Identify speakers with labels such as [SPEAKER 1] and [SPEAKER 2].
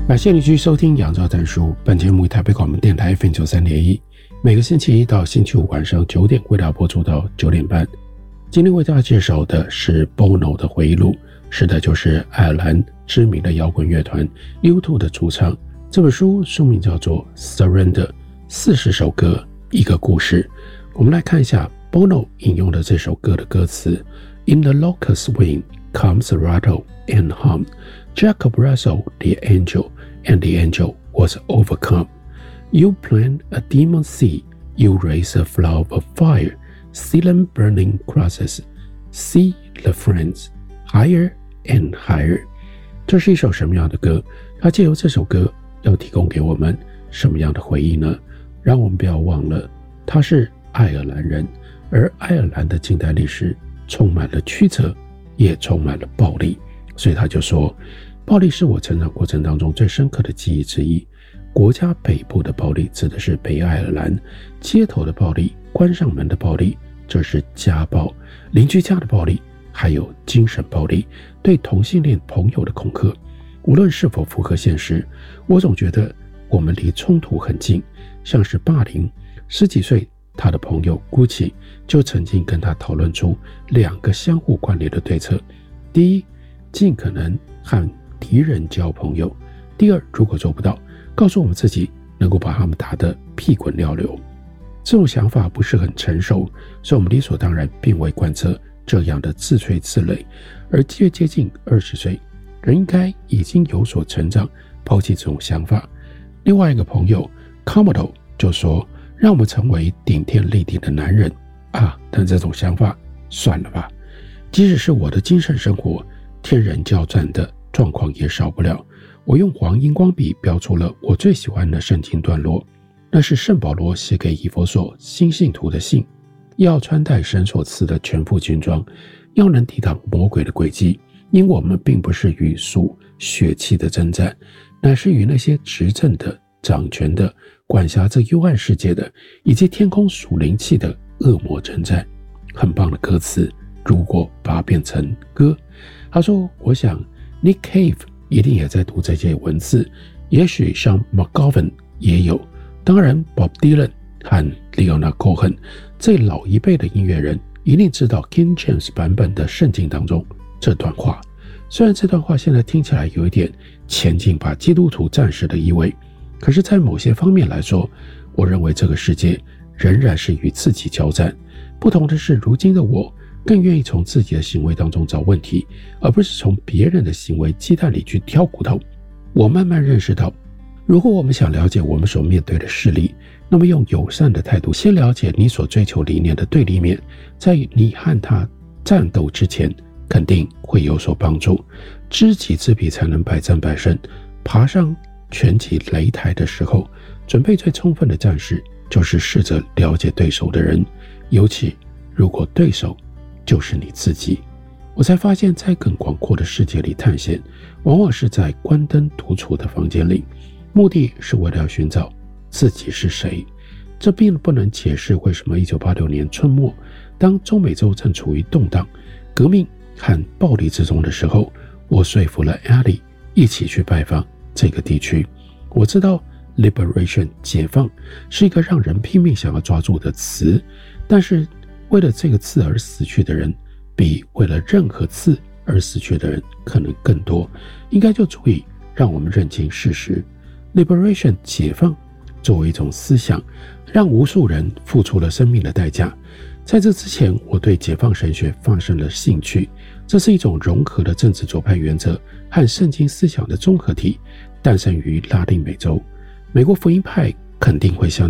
[SPEAKER 1] 感谢你继续收听杨照谈书，本节目以台北广播电台 FM93.1，每个星期一到星期五晚上9点为大家播出到9点半。今天为大家介绍的是 Bono 的回忆录，是的，就是爱尔兰知名的摇滚乐团 U2 的主唱。这本书书名叫做 Surrender， 40首歌一个故事。我们来看一下 Bono 引用的这首歌的歌词。 In the locust wind comes a rattle and hum, Jacob wrestled the angel, and the angel was overcome. You plant a demon seed, you raise a flower of fire, see them burning crosses, see the flames higher and higher. 这是一首什么样的歌？它借由这首歌要提供给我们什么样的回忆呢？让我们不要忘了，他是爱尔兰人，而爱尔兰的近代历史充满了曲折，也充满了暴力。所以他就说，暴力是我成长过程当中最深刻的记忆之一。国家北部的暴力指的是北爱尔兰，街头的暴力，关上门的暴力，这是家暴，邻居家的暴力，还有精神暴力，对同性恋朋友的恐吓。无论是否符合现实，我总觉得我们离冲突很近，像是霸凌。10几岁他的朋友 Gucci 就曾经跟他讨论出2个相互关联的对策。第一，尽可能和敌人交朋友。第二，如果做不到，告诉我们自己能够把他们打得屁滚尿流。这种想法不是很成熟，所以我们理所当然并未贯彻这样的自吹自擂。而越接近20岁，人应该已经有所成长，抛弃这种想法。另外一个朋友 Commodore 就说，让我们成为顶天立地的男人啊！但这种想法算了吧，即使是我的精神生活天人交战的状况也少不了。我用黄荧光笔标出了我最喜欢的圣经段落，那是圣保罗写给以弗所新信徒的信，要穿戴神所赐的全副军装，要能抵挡魔鬼的诡计，因我们并不是与属血气的征战，乃是与那些执政的、掌权的、管辖这幽暗世界的，以及天空属灵气的恶魔征战。很棒的歌词，如果把它变成歌。他说，我想 Nick Cave 一定也在读这些文字，也许像 McGovern 也有，当然 Bob Dylan 和 Leonard Cohen 这老一辈的音乐人一定知道 King James 版本的圣经当中这段话。虽然这段话现在听起来有一点前进把基督徒战士的意味，可是在某些方面来说，我认为这个世界仍然是与自己交战。不同的是，如今的我更愿意从自己的行为当中找问题，而不是从别人的行为鸡蛋里去挑骨头。我慢慢认识到，如果我们想了解我们所面对的势力，那么用友善的态度先了解你所追求理念的对立面，在你和他战斗之前肯定会有所帮助。知己知彼才能百战百胜。爬上拳击擂台的时候，准备最充分的战士就是试着了解对手的人，尤其如果对手就是你自己。我才发现，在更广阔的世界里探险，往往是在关灯独处的房间里，目的是为了要寻找自己是谁。这并不能解释为什么1986年春末，当中美洲正处于动荡、革命和暴力之中的时候，我说服了 Ellie 一起去拜访这个地区。我知道 liberation 解放是一个让人拼命想要抓住的词，但是为了这个字而死去的人，比为了任何字而死去的人可能更多。应该就足以让我们认清事实。liberation 解放作为一种思想，让无数人付出了生命的代价。在这之前，我对解放神学发生了兴趣，这是一种融合的政治左派原则和圣经思想的综合体，诞生于拉丁美洲。美国福音派肯定会向